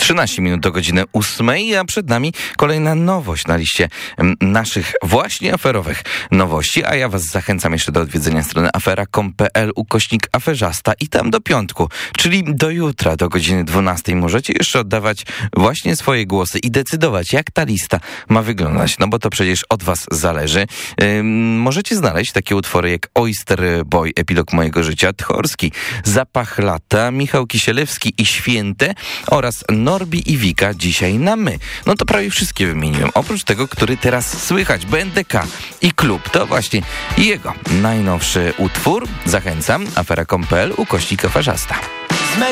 13 minut do godziny 8, a przed nami kolejna nowość na liście naszych właśnie aferowych nowości, a ja was zachęcam jeszcze do odwiedzenia strony afera.com.pl/aferzasta i tam do piątku, czyli do jutra, do godziny 12 możecie jeszcze oddawać właśnie swoje głosy i decydować, jak ta lista ma wyglądać, no bo to przecież od was zależy. Możecie znaleźć takie utwory jak Oyster Boy, Epilog mojego życia, Tchorski, Zapach lata, Michał Kisielewski i Święte oraz Norbi i Wika, Dzisiaj na my. No to prawie wszystkie wymieniłem, oprócz tego, który teraz słychać, BNDK i Klub. To właśnie jego najnowszy utwór. Zachęcam, afera.com.pl/aferzasta.